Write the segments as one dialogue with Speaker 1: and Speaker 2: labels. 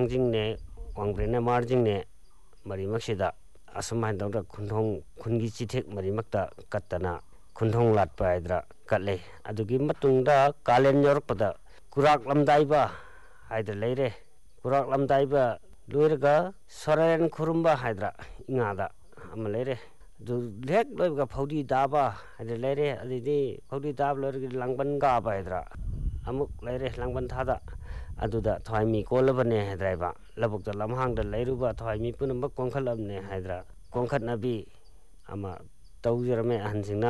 Speaker 1: ꯃꯥꯡꯖꯤꯡꯅꯦ ꯋꯥꯡꯕ꯭ꯔꯦꯟꯅ ꯃꯥꯔꯖꯤꯡꯅꯦ ꯃꯔꯤꯃꯛꯁꯤꯗ ꯑꯁꯨꯃꯥꯏꯅ ꯇꯧꯗ ꯈꯨꯟꯒꯤ ꯆꯤꯊꯦꯛ ꯃꯔꯤꯃꯛꯇ ꯀꯠꯇꯅ ꯈꯨꯟꯊꯣꯡ ꯂꯥꯠꯄ ꯍꯥꯏꯗ꯭ꯔꯥ ꯀꯠꯂꯦ ꯑꯗꯨꯒꯤ ꯃꯇꯨꯡꯗ ꯀꯥꯂꯦꯟ ꯌꯧꯔꯛꯄꯗ ꯀꯨꯔꯥꯛꯂꯝꯗꯥꯏꯕ ꯍꯥꯏꯗ꯭ꯔꯥ ꯂꯩꯔꯦ ꯀꯨꯔꯥꯛꯂꯝꯗꯥꯏꯕ ꯂꯣꯏꯔꯒ ꯁꯣꯔꯦꯟ ꯈꯨꯔꯨꯝꯕ ꯍꯥꯏꯗ꯭ꯔꯥ ꯏꯉꯥꯗ ꯑꯃ ꯂꯩꯔꯦ ꯑꯗꯨ ꯍꯦꯛ ꯂꯣꯏꯕꯒ ꯐꯧꯗꯤ ꯇꯥꯕ ꯍꯥꯏꯗ꯭ꯔꯥ ꯂꯩꯔꯦ ꯑꯗꯨꯗꯤ ꯐꯧꯗꯤ ꯇꯥꯕ ꯂꯣꯏꯔꯒ ꯂꯥꯡꯕꯟ ꯀꯥꯕ ꯍꯥꯏꯗ꯭ꯔꯥ ꯑꯃꯨꯛ ꯂꯩꯔꯦ ꯂꯥꯡꯕꯟ ꯊꯥꯗ ꯑꯗꯨꯗ ꯊꯋꯥꯏ ꯃꯤ ꯀꯣꯜꯂꯕꯅꯦ ꯍꯥꯏꯗ꯭ꯔꯥꯕ ꯂꯧꯕꯨꯛꯇ ꯂꯝꯍꯥꯡꯗ ꯂꯩꯔꯨꯕ ꯊꯋꯥꯏ ꯃꯤ ꯄꯨꯝꯅꯃꯛ ꯀꯣꯟꯈꯠꯂꯕꯅꯦ ꯍꯥꯏꯗ꯭ꯔꯥ ꯀꯣꯟꯈꯠꯅꯕꯤ ꯑꯃ ꯇꯧꯖꯔꯝꯃꯦ ꯑꯍꯟꯁꯤꯡꯅ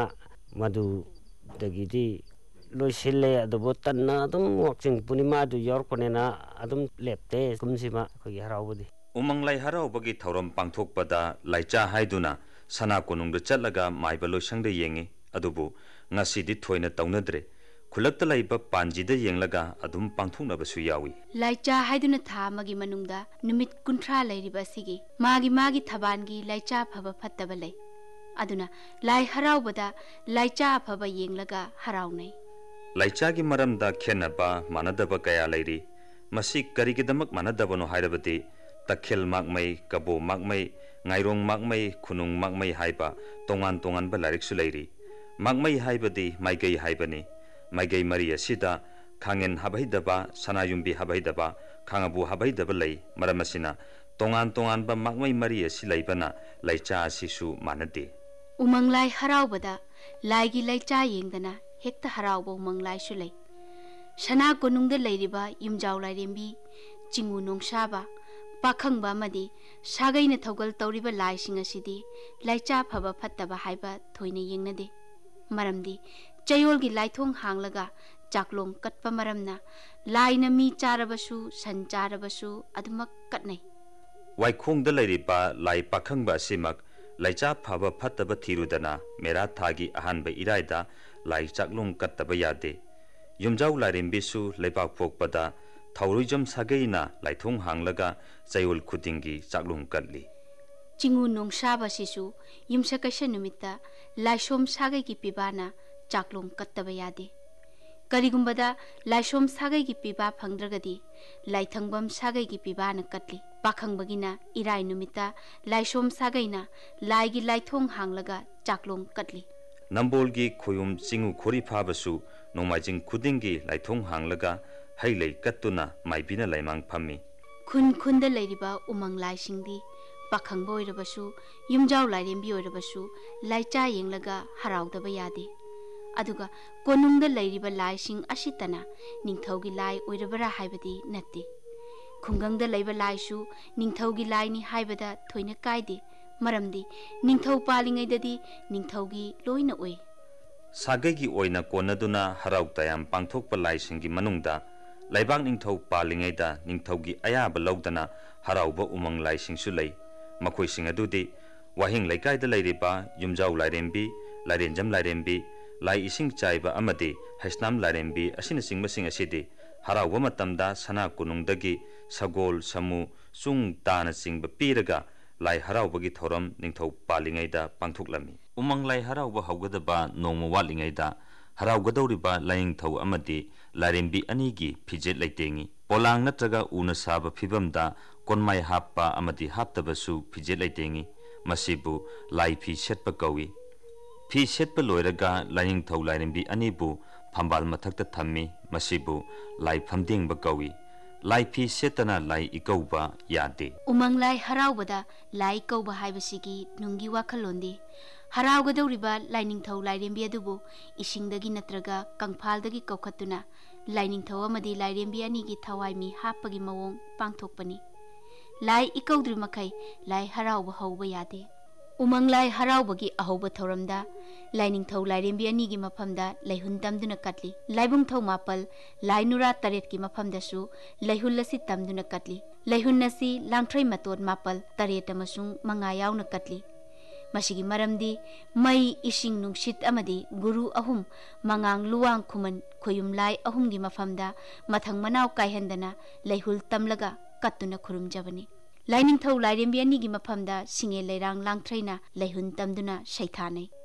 Speaker 1: ꯃꯗꯨꯗꯒꯤꯗꯤ ꯂꯣꯏꯁꯤꯜꯂꯦ ꯑꯗꯨꯕꯨ ꯇꯟꯅ ꯑꯗꯨꯝ ꯋꯥꯛꯆꯤꯡ ꯄꯨꯔꯅꯤꯃꯥꯗꯨ ꯌꯧꯔꯛꯄꯅꯤꯅ ꯑꯗꯨꯝ ꯂꯦꯞꯇꯦ ꯀꯨꯝꯁꯤꯃ ꯑꯩꯈꯣꯏꯒꯤ ꯍꯔꯥꯎꯕꯗꯤ
Speaker 2: ꯎꯃꯪ ꯂꯥꯏ ꯍꯔꯥꯎꯕꯒꯤ ꯊꯧꯔꯝ ꯄꯥꯡꯊꯣꯛꯄꯗ ꯂꯥꯏꯆꯥ ꯍꯥꯏꯗꯨꯅ ꯁꯅꯥ ꯀꯣꯅꯨꯡꯗ ꯆꯠꯂꯒ ꯃꯥꯏꯕ ꯂꯣꯏꯁꯪꯗ ꯌꯦꯡꯉꯤ ꯑꯗꯨꯕꯨ ꯉꯁꯤꯗꯤ ꯊꯣꯏꯅ ꯇꯧꯅꯗ꯭ꯔꯦ ꯈꯨꯜꯂꯛꯇ ꯂꯩꯕ ꯄꯥꯟꯖꯤꯗ ꯌꯦꯡꯂꯒ ꯑꯗꯨꯝ ꯄꯥꯡꯊꯣꯛꯅꯕꯁꯨ ꯌꯥꯎꯏ
Speaker 3: ꯂꯥꯏꯆꯥ ꯍꯥꯏꯗꯨꯅ ꯊꯥ ꯑꯃꯒꯤ ꯃꯅꯨꯡꯗ ꯅꯨꯃꯤꯠ 30 ꯂꯩꯔꯤꯕ ꯑꯁꯤꯒꯤ ꯃꯥꯒꯤ ꯊꯕꯥꯟꯒꯤ ꯂꯥꯏꯆꯥ ꯐꯕ ꯐꯠꯇꯕ ꯂꯩ ꯑꯗꯨꯅ ꯂꯥꯏ ꯍꯔꯥꯎꯕꯗ ꯂꯥꯏꯆꯥ ꯑꯐꯕ ꯌꯦꯡꯂꯒ ꯍꯔꯥꯎꯅꯩ
Speaker 2: ꯂꯥꯏꯆꯥꯒꯤ ꯃꯔꯝꯗ ꯈꯦꯟꯅꯕ ꯃꯥꯟꯅꯗꯕ ꯀꯌꯥ ꯂꯩꯔꯤ ꯃꯁꯤ ꯀꯔꯤꯒꯤꯗꯃꯛ ꯃꯥꯟꯅꯗꯕꯅꯣ ꯍꯥꯏꯔꯕꯗꯤ ꯇꯈꯦꯜ ꯃꯥꯛꯃꯩ ꯀꯕꯣ ꯃꯥꯛꯃꯩ ꯉꯥꯏꯔꯣꯡ ꯃꯥꯛꯃꯩ ꯈꯨꯅꯨꯡ ꯃꯥꯛꯃꯩ ꯍꯥꯏꯕ ꯇꯣꯉꯥꯟ ꯇꯣꯉꯥꯟꯕ ꯂꯥꯏꯔꯤꯛꯁꯨ ꯂꯩꯔꯤ ꯃꯥꯛꯃꯩ ꯍꯥꯏꯕꯗꯤ ꯃꯥꯏꯒꯩ ꯍꯥꯏꯕꯅꯤ ꯃꯥꯏꯒꯩ ꯃꯔꯤ ꯑꯁꯤꯗ ꯈꯥꯡꯉꯦꯟ ꯍꯥꯕꯍꯩꯗꯕ ꯁꯅꯥꯌꯨꯝꯕꯤ ꯍꯥꯕꯍꯩꯗꯕ ꯈꯥꯡꯉꯕꯨ ꯍꯥꯕꯍꯩꯗꯕ ꯂꯩ ꯃꯔꯝ ꯑꯁꯤꯅ ꯇꯣꯉꯥꯟ ꯇꯣꯉꯥꯟꯕ ꯃꯥꯛꯃꯩ ꯃꯔꯤ ꯑꯁꯤ ꯂꯩꯕꯅ ꯂꯥꯏꯆꯥ ꯑꯁꯤꯁꯨ ꯃꯥꯟꯅꯗꯦ
Speaker 3: ꯎꯃꯪ ꯂꯥꯏ ꯍꯔꯥꯎꯕꯗ ꯂꯥꯏꯒꯤ ꯂꯥꯏꯆꯥ ꯌꯦꯡꯗꯅ ꯍꯦꯛꯇ ꯍꯔꯥꯎꯕ ꯎꯃꯪ ꯂꯥꯏꯁꯨ ꯂꯩ ꯁꯅꯥ ꯀꯣꯅꯨꯡꯗ ꯂꯩꯔꯤꯕ ꯌꯨꯝꯖꯥꯎ ꯂꯥꯏꯔꯦꯝꯕꯤ ꯆꯤꯡꯎ ꯅꯣꯡꯁꯥꯕ ꯄꯥꯈꯪꯕ ꯑꯃꯗꯤ ꯁꯥꯒꯩꯅ ꯊꯧꯒꯜ ꯇꯧꯔꯤꯕ ꯂꯥꯏꯁꯤꯡ ꯑꯁꯤꯗꯤ ꯂꯥꯏꯆꯥ ꯐꯕ ꯐꯠꯇꯕ ꯍꯥꯏꯕ ꯊꯣꯏꯅ ꯌꯦꯡꯅꯗꯦ ꯃꯔꯝꯗꯤ ꯆꯌꯣꯜꯒꯤ ꯂꯥꯏꯊꯣꯡ ꯍꯥꯡꯂꯒ ꯆꯥꯛꯂꯣꯡ ꯀꯠꯄ ꯃꯔꯝꯅ ꯂꯥꯏꯅ ꯃꯤ ꯆꯥꯔꯕꯁꯨ ꯁꯟ ꯆꯥꯔꯕꯁꯨ ꯑꯗꯨꯃꯛ ꯀꯠꯅꯩ
Speaker 2: ꯋꯥꯏꯈꯣꯡꯗ ꯂꯩꯔꯤꯕ ꯂꯥꯏ ꯄꯥꯈꯪꯕ ꯑꯁꯤꯃꯛ ꯂꯥꯏꯆꯥ ꯐꯕ ꯐꯠꯇꯕ ꯊꯤꯔꯨꯗꯅ ꯃꯦꯔꯥ ꯊꯥꯒꯤ ꯑꯍꯥꯟꯕ ꯏꯔꯥꯏꯗ ꯂꯥꯏ ꯆꯥꯛꯂꯣꯡ ꯀꯠꯇꯕ ꯌꯥꯗꯦ ꯌꯨꯝꯖꯥꯎ ꯂꯥꯏꯔꯦꯝꯕꯤꯁꯨ ꯂꯩꯕꯥꯛ ꯄꯣꯛꯄꯗ ꯊꯧꯔꯣꯏꯖꯝ ꯁꯥꯒꯩꯅ ꯂꯥꯏꯊꯣꯡ ꯍꯥꯡꯂꯒ ꯆꯌꯣꯜ ꯈꯨꯗꯤꯡꯒꯤ ꯆꯥꯛꯂꯣꯡ ꯀꯠꯂꯤ
Speaker 3: ꯆꯤꯡꯎ ꯅꯣꯡꯁꯥꯕꯁꯤꯁꯨ ꯌꯨꯝꯁꯀꯩꯁ ꯅꯨꯃꯤꯠꯇ ꯂꯥꯏꯁꯣꯝ ꯁꯥꯒꯩꯒꯤ ꯄꯤꯕꯥꯅ ꯆꯥꯛꯂꯣꯡ ꯀꯠꯇꯕ ꯌꯥꯗꯦ ꯀꯔꯤꯒꯨꯝꯕꯗ ꯂꯥꯏꯁꯣꯝ ꯁꯥꯒꯩꯒꯤ ꯄꯤꯕꯥ ꯐꯪꯗ꯭ꯔꯒꯗꯤ ꯂꯥꯏꯊꯪꯕꯝ ꯁꯥꯒꯩꯒꯤ ꯄꯤꯕꯥꯅ ꯀꯠꯂꯤ ꯄꯥꯈꯪꯕꯒꯤꯅ ꯏꯔꯥꯏ नुमित्ता लाइसोम सागैना लाइगी लाइथोंग हांगलगा चाकलोंग कटली
Speaker 2: नंबोलगी खोयुम चिंगु खोरी फाबसु नोमाइजिंग खुदिंगी लाइथोंग हांगलगा हैलै कत्तुना माइबिना लाइमांग फम्मी
Speaker 3: खुन खुंदा लैरिबा उमंग लाइसिंगदी पाखंग बोइरबसु युमजाव लाइरेंबी ओइरबसु लाइचा येंगलगा हराउदबा यादे अदुगा कोनुंगदा लैरिबा लाइसिंग असितना निंगथौगी लाई ओइरबरा हाइबदी नत्ते खुंगंगदा लैबा लाइसु निंगथौगी लाइनी हाइबदा थोइना काइदे मरमदी निंगथौ पालिंगैददी निंगथौगी लोइना ओइ
Speaker 2: सागैगी ओइना कोनदुना हराउ तयाम पांगथोकपा लाइसिंगी मनुंगदा लाइबांग निंगथौ पालिंगैदा निंगथौगी अयाबा लौदना हराउबा उमंग लाइसिंगसु लै मखोइसिंग अदुदी वाहिंग लैकाइदा लैरिबा युमजाउ लाइरेंबी लाइरेंजम लाइरेंबी लाई इसिंग चाइबा अमदी हैसनाम लाइरेंबी असिना सिंगबसिंग असिदी हराउबा मतमदा सना कुनुंगदगी सगोल समु चुंग ताना सिंगबा पीरगा लाई हराउबगी थौरम निंगथौ पालिंगैदा पांगथोकलमी उमंग लाई हराउबा हौगदबा नोंमा वाटलिंगैदा हराउगदौरिबा लाइंगथौ अमदी लाइरेंबी अनीगी फिजेट लैतेंगी पोलांग नत्रगा उना साबा फिबमदा कोनमाय हाप्पा अमदी हाप्तबसु फिजेट लैतेंगी मसिबु लाई फी सेटपा कौई फी सेटपा लोइरगा लाइंगथौ लाइरेंबी अनीबु फंबाल मथक्ता थम्मी मसिबु लाई फमदेंगबा कौई लाई फी सेतना लाई इकौबा यादे
Speaker 3: उमंग लाई हराउबदा लाई कौबा हाइबसिगी नुंगी वाखलोंदी हराउगदौरिबा लाइनिंगथौ लाइरेंबी अदुबु इसिंगदगी नत्रगा कंफालदगी कौखतुना लाइनिंगथौ अमदी लाइरेंबी अनीगी थवाइमी हाप्पगी मवोंग पांगथोकपनी लाई इकौद्रि मखै लाई हराउबा हौबा यादे उमंग लाई हराउबगी अहौबा थौरमदा लाइनिंगथौ लाइरेंबी अनीगी मफमदा लैहुन तमदुना कटली लाइबुंगथौ मापल लाइनुरा तरेट की मफमदसु लैहुल असि तमदुना कटली लैहुन असि लांगथ्रै मतोन मापल तरेट अमसुंग मंगा याउना कटली मसिगी मरमदी मई इसिंग नुंगसित अमदी गुरु अहुम मंगांग लुवांग खुमन खोयुम लाई अहुमगी मफमदा मथंग मनाव कायहंदना लैहुल तमलगा कत्तुना खुरुमजबनी लाइनिंगथौ लाइरेंबी अनीगी मफमदा सिंगे लैरांग लांगथ्रैना लैहुन तमदुना सैथानै